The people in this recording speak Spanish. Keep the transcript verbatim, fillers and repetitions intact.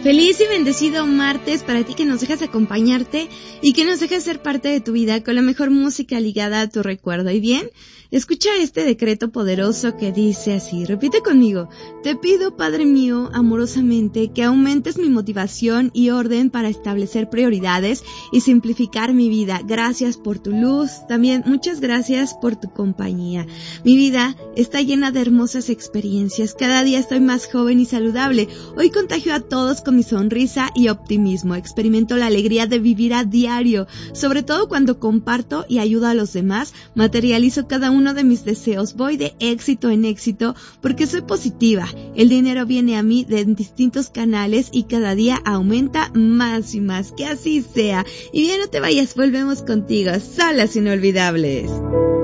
Feliz y bendecido martes para ti que nos dejas acompañarte y que nos dejas ser parte de tu vida con la mejor música ligada a tu recuerdo. ¿Y bien? Escucha este decreto poderoso que dice así, repite conmigo: te pido, Padre mío, amorosamente, que aumentes mi motivación y orden para establecer prioridades y simplificar mi vida. Gracias por tu luz, también muchas gracias por tu compañía. Mi vida está llena de hermosas experiencias, cada día estoy más joven y saludable. Hoy contagio a todos con mi sonrisa y optimismo, experimento la alegría de vivir a diario, sobre todo cuando comparto y ayudo a los demás, materializo cada uno de mis deseos, voy de éxito en éxito porque soy positiva, el dinero viene a mí de distintos canales y cada día aumenta más y más, que así sea. Y bien, no te vayas, volvemos contigo, Solas Inolvidables.